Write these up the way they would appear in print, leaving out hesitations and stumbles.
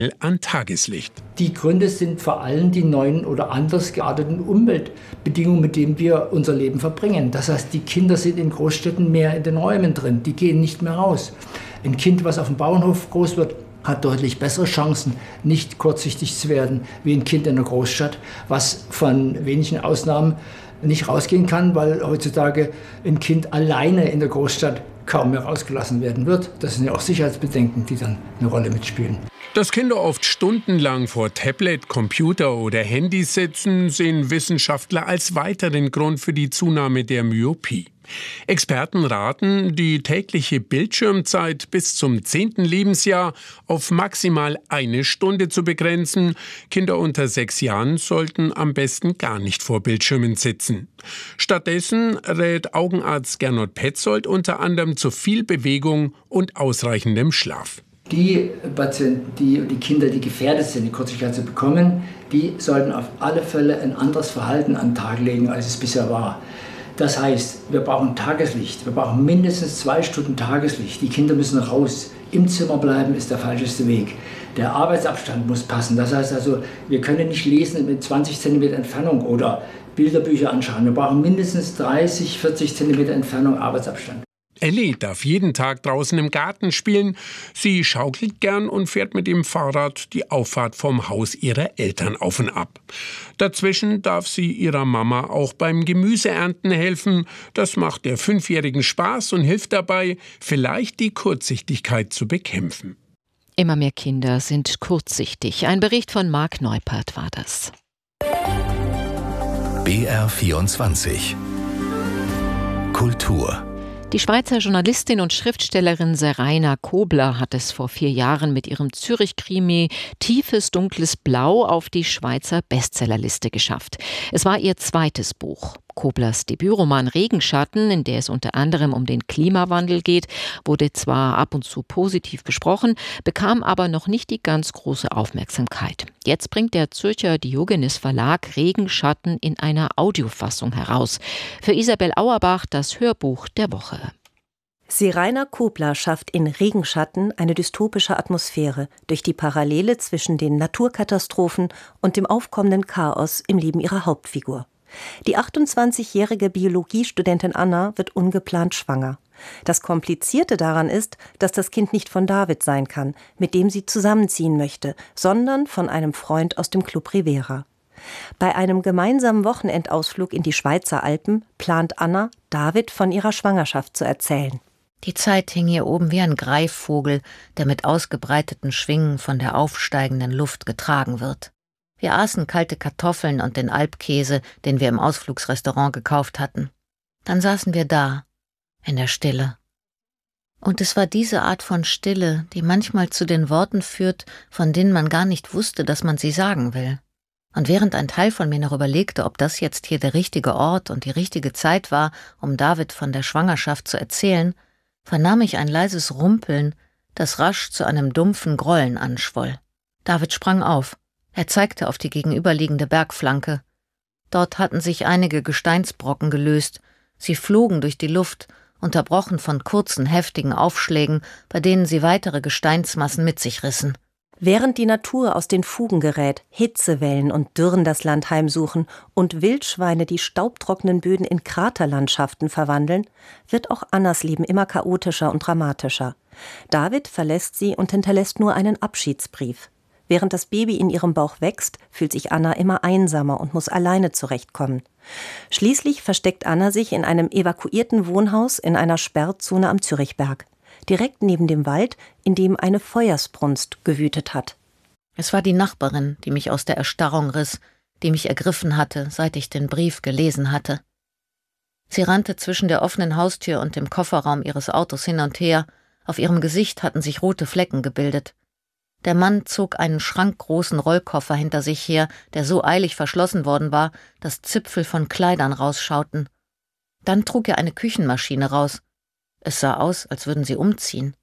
an Tageslicht. Die Gründe sind vor allem die neuen oder anders gearteten Umweltbedingungen, mit denen wir unser Leben verbringen. Das heißt, die Kinder sind in Großstädten mehr in den Räumen drin, die gehen nicht mehr raus. Ein Kind, was auf dem Bauernhof groß wird, hat deutlich bessere Chancen, nicht kurzsichtig zu werden, wie ein Kind in einer Großstadt, was von wenigen Ausnahmen nicht rausgehen kann, weil heutzutage ein Kind alleine in der Großstadt kaum mehr rausgelassen werden wird. Das sind ja auch Sicherheitsbedenken, die dann eine Rolle mitspielen. Dass Kinder oft stundenlang vor Tablet, Computer oder Handys sitzen, sehen Wissenschaftler als weiteren Grund für die Zunahme der Myopie. Experten raten, die tägliche Bildschirmzeit bis zum 10. Lebensjahr auf maximal 1 Stunde zu begrenzen. Kinder unter 6 Jahren sollten am besten gar nicht vor Bildschirmen sitzen. Stattdessen rät Augenarzt Gernot Petzold unter anderem zu viel Bewegung und ausreichendem Schlaf. Die Patienten, die Kinder, die gefährdet sind, die Kurzsichtigkeit zu bekommen, die sollten auf alle Fälle ein anderes Verhalten an den Tag legen, als es bisher war. Das heißt, wir brauchen Tageslicht, wir brauchen mindestens 2 Stunden Tageslicht. Die Kinder müssen raus. Im Zimmer bleiben ist der falscheste Weg. Der Arbeitsabstand muss passen. Das heißt also, wir können nicht lesen mit 20 cm Entfernung oder Bilderbücher anschauen. Wir brauchen mindestens 30, 40 cm Entfernung Arbeitsabstand. Elli darf jeden Tag draußen im Garten spielen. Sie schaukelt gern und fährt mit dem Fahrrad die Auffahrt vom Haus ihrer Eltern auf und ab. Dazwischen darf sie ihrer Mama auch beim Gemüseernten helfen. Das macht der 5-Jährigen Spaß und hilft dabei, vielleicht die Kurzsichtigkeit zu bekämpfen. Immer mehr Kinder sind kurzsichtig. Ein Bericht von Marc Neupert war das. BR24 Kultur. Die Schweizer Journalistin und Schriftstellerin Seraina Kobler hat es vor 4 Jahren mit ihrem Zürich-Krimi Tiefes dunkles Blau auf die Schweizer Bestsellerliste geschafft. Es war ihr zweites Buch. Koblers Debütroman Regenschatten, in der es unter anderem um den Klimawandel geht, wurde zwar ab und zu positiv besprochen, bekam aber noch nicht die ganz große Aufmerksamkeit. Jetzt bringt der Zürcher Diogenes Verlag Regenschatten in einer Audiofassung heraus. Für Isabel Auerbach das Hörbuch der Woche. Seraina Kobler schafft in Regenschatten eine dystopische Atmosphäre durch die Parallele zwischen den Naturkatastrophen und dem aufkommenden Chaos im Leben ihrer Hauptfigur. Die 28-jährige Biologiestudentin Anna wird ungeplant schwanger. Das Komplizierte daran ist, dass das Kind nicht von David sein kann, mit dem sie zusammenziehen möchte, sondern von einem Freund aus dem Club Rivera. Bei einem gemeinsamen Wochenendausflug in die Schweizer Alpen plant Anna, David von ihrer Schwangerschaft zu erzählen. Die Zeit hing hier oben wie ein Greifvogel, der mit ausgebreiteten Schwingen von der aufsteigenden Luft getragen wird. Wir aßen kalte Kartoffeln und den Alpkäse, den wir im Ausflugsrestaurant gekauft hatten. Dann saßen wir da, in der Stille. Und es war diese Art von Stille, die manchmal zu den Worten führt, von denen man gar nicht wusste, dass man sie sagen will. Und während ein Teil von mir noch überlegte, ob das jetzt hier der richtige Ort und die richtige Zeit war, um David von der Schwangerschaft zu erzählen, vernahm ich ein leises Rumpeln, das rasch zu einem dumpfen Grollen anschwoll. David sprang auf. Er zeigte auf die gegenüberliegende Bergflanke. Dort hatten sich einige Gesteinsbrocken gelöst. Sie flogen durch die Luft, unterbrochen von kurzen, heftigen Aufschlägen, bei denen sie weitere Gesteinsmassen mit sich rissen. Während die Natur aus den Fugen gerät, Hitzewellen und Dürren das Land heimsuchen und Wildschweine die staubtrockenen Böden in Kraterlandschaften verwandeln, wird auch Annas Leben immer chaotischer und dramatischer. David verlässt sie und hinterlässt nur einen Abschiedsbrief. Während das Baby in ihrem Bauch wächst, fühlt sich Anna immer einsamer und muss alleine zurechtkommen. Schließlich versteckt Anna sich in einem evakuierten Wohnhaus in einer Sperrzone am Zürichberg, direkt neben dem Wald, in dem eine Feuersbrunst gewütet hat. Es war die Nachbarin, die mich aus der Erstarrung riss, die mich ergriffen hatte, seit ich den Brief gelesen hatte. Sie rannte zwischen der offenen Haustür und dem Kofferraum ihres Autos hin und her. Auf ihrem Gesicht hatten sich rote Flecken gebildet. Der Mann zog einen schrankgroßen Rollkoffer hinter sich her, der so eilig verschlossen worden war, dass Zipfel von Kleidern rausschauten. Dann trug er eine Küchenmaschine raus. Es sah aus, als würden sie umziehen.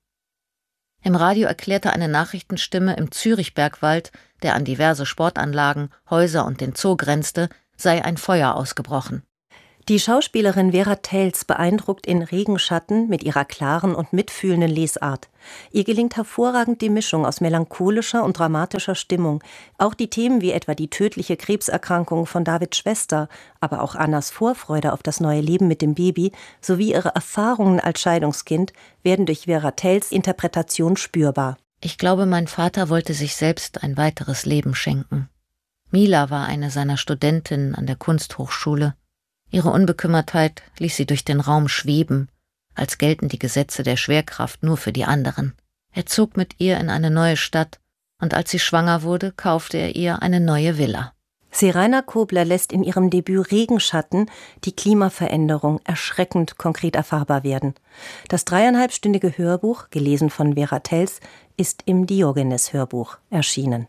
Im Radio erklärte eine Nachrichtenstimme im Zürichbergwald, der an diverse Sportanlagen, Häuser und den Zoo grenzte, sei ein Feuer ausgebrochen. Die Schauspielerin Vera Tells beeindruckt in Regenschatten mit ihrer klaren und mitfühlenden Lesart. Ihr gelingt hervorragend die Mischung aus melancholischer und dramatischer Stimmung. Auch die Themen wie etwa die tödliche Krebserkrankung von Davids Schwester, aber auch Annas Vorfreude auf das neue Leben mit dem Baby sowie ihre Erfahrungen als Scheidungskind werden durch Vera Tells Interpretation spürbar. Ich glaube, mein Vater wollte sich selbst ein weiteres Leben schenken. Mila war eine seiner Studentinnen an der Kunsthochschule. Ihre Unbekümmertheit ließ sie durch den Raum schweben, als gelten die Gesetze der Schwerkraft nur für die anderen. Er zog mit ihr in eine neue Stadt, und als sie schwanger wurde, kaufte er ihr eine neue Villa. Seraina Kobler lässt in ihrem Debüt Regenschatten die Klimaveränderung erschreckend konkret erfahrbar werden. Das 3,5-stündige Hörbuch, gelesen von Vera Tells, ist im Diogenes-Hörbuch erschienen.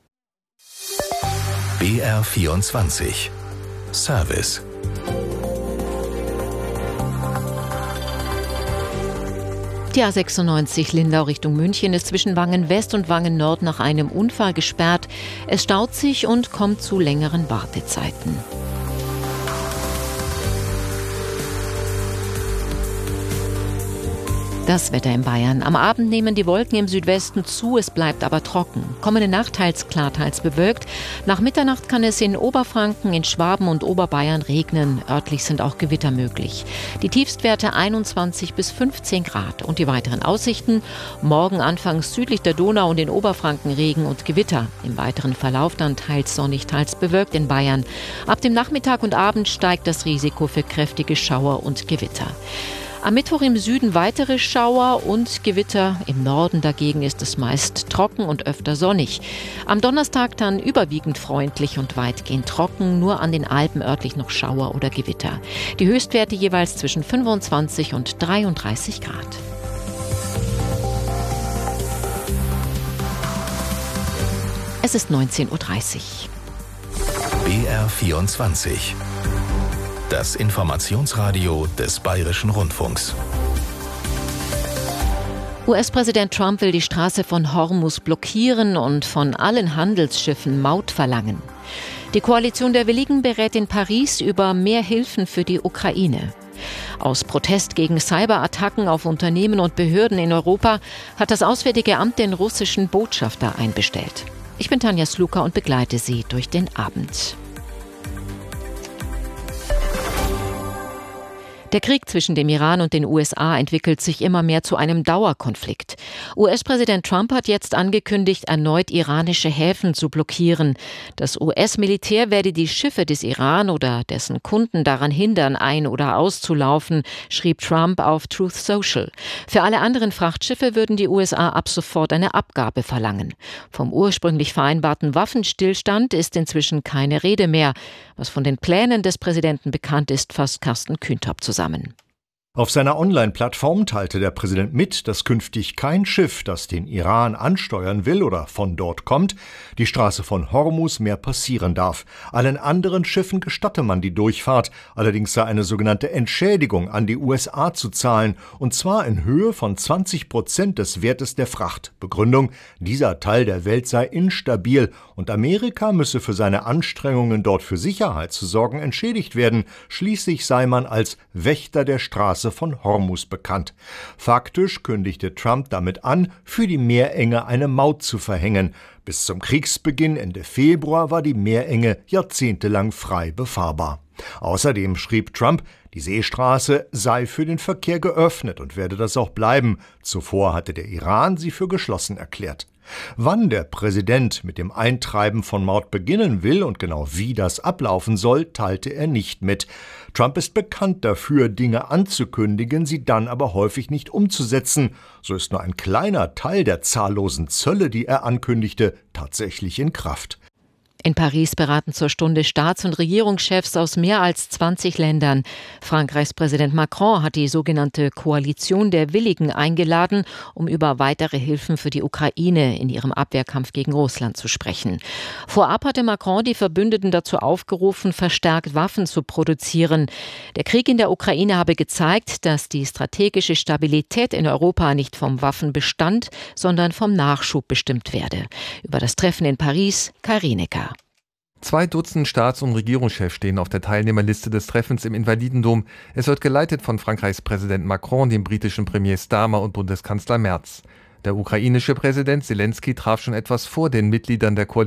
BR24 Service. Die A96 Lindau Richtung München ist zwischen Wangen West und Wangen Nord nach einem Unfall gesperrt. Es staut sich und kommt zu längeren Wartezeiten. Das Wetter in Bayern. Am Abend nehmen die Wolken im Südwesten zu, es bleibt aber trocken. Kommende Nacht teils klar, teils bewölkt. Nach Mitternacht kann es in Oberfranken, in Schwaben und Oberbayern regnen. Örtlich sind auch Gewitter möglich. Die Tiefstwerte 21 bis 15 Grad. Und die weiteren Aussichten? Morgen anfangs südlich der Donau und in Oberfranken Regen und Gewitter. Im weiteren Verlauf dann teils sonnig, teils bewölkt in Bayern. Ab dem Nachmittag und Abend steigt das Risiko für kräftige Schauer und Gewitter. Am Mittwoch im Süden weitere Schauer und Gewitter. Im Norden dagegen ist es meist trocken und öfter sonnig. Am Donnerstag dann überwiegend freundlich und weitgehend trocken. Nur an den Alpen örtlich noch Schauer oder Gewitter. Die Höchstwerte jeweils zwischen 25 und 33 Grad. Es ist 19:30 Uhr. BR24 Das Informationsradio des Bayerischen Rundfunks. US-Präsident Trump will die Straße von Hormuz blockieren und von allen Handelsschiffen Maut verlangen. Die Koalition der Willigen berät in Paris über mehr Hilfen für die Ukraine. Aus Protest gegen Cyberattacken auf Unternehmen und Behörden in Europa hat das Auswärtige Amt den russischen Botschafter einbestellt. Ich bin Tanja Sluka und begleite Sie durch den Abend. Der Krieg zwischen dem Iran und den USA entwickelt sich immer mehr zu einem Dauerkonflikt. US-Präsident Trump hat jetzt angekündigt, erneut iranische Häfen zu blockieren. Das US-Militär werde die Schiffe des Iran oder dessen Kunden daran hindern, ein- oder auszulaufen, schrieb Trump auf Truth Social. Für alle anderen Frachtschiffe würden die USA ab sofort eine Abgabe verlangen. Vom ursprünglich vereinbarten Waffenstillstand ist inzwischen keine Rede mehr. Was von den Plänen des Präsidenten bekannt ist, fasst Carsten Kühntop zusammen. Auf seiner Online-Plattform teilte der Präsident mit, dass künftig kein Schiff, das den Iran ansteuern will oder von dort kommt, die Straße von Hormuz mehr passieren darf. Allen anderen Schiffen gestatte man die Durchfahrt, allerdings sei eine sogenannte Entschädigung an die USA zu zahlen, und zwar in Höhe von 20% des Wertes der Fracht. Begründung: dieser Teil der Welt sei instabil und Amerika müsse für seine Anstrengungen, dort für Sicherheit zu sorgen, entschädigt werden. Schließlich sei man als Wächter der Straße von Hormuz bekannt. Faktisch kündigte Trump damit an, für die Meerenge eine Maut zu verhängen. Bis zum Kriegsbeginn Ende Februar war die Meerenge jahrzehntelang frei befahrbar. Außerdem schrieb Trump, die Seestraße sei für den Verkehr geöffnet und werde das auch bleiben. Zuvor hatte der Iran sie für geschlossen erklärt. Wann der Präsident mit dem Eintreiben von Maut beginnen will und genau wie das ablaufen soll, teilte er nicht mit. Trump ist bekannt dafür, Dinge anzukündigen, sie dann aber häufig nicht umzusetzen. So ist nur ein kleiner Teil der zahllosen Zölle, die er ankündigte, tatsächlich in Kraft. In Paris beraten zur Stunde Staats- und Regierungschefs aus mehr als 20 Ländern. Frankreichs Präsident Macron hat die sogenannte Koalition der Willigen eingeladen, um über weitere Hilfen für die Ukraine in ihrem Abwehrkampf gegen Russland zu sprechen. Vorab hatte Macron die Verbündeten dazu aufgerufen, verstärkt Waffen zu produzieren. Der Krieg in der Ukraine habe gezeigt, dass die strategische Stabilität in Europa nicht vom Waffenbestand, sondern vom Nachschub bestimmt werde. Über das Treffen in Paris, Kai Rienecker. 2 Dutzend Staats- und Regierungschefs stehen auf der Teilnehmerliste des Treffens im Invalidendom. Es wird geleitet von Frankreichs Präsident Macron, dem britischen Premier Starmer und Bundeskanzler Merz. Der ukrainische Präsident Selenskyj traf schon etwas vor den Mitgliedern der Koalition